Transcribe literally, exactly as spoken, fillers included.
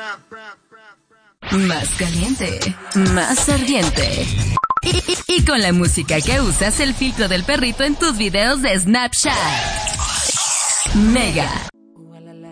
Más caliente, más ardiente. Y, y, y con la música que usas, el filtro del perrito en tus videos de Snapchat. Mega.